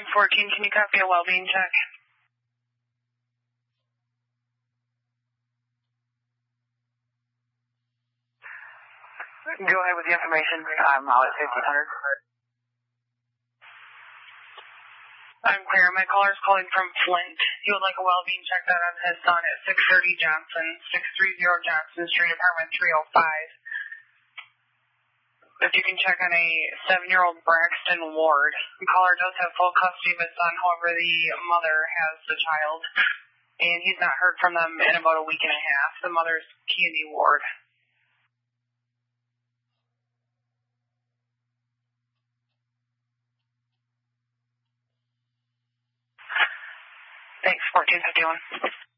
914, can you copy a well-being check? Go ahead with the information. I'm out at 1500. I'm clear. My caller's calling from Flint. He would like a well-being check done on his son at 630 Johnson, 630 Johnson Street, apartment 305. If you can check on a 7-year-old Braxton Ward. The caller does have full custody of his son, however, the mother has the child, and he's not heard from them in about a week and a half. The mother's Candy Ward. Thanks, 1451.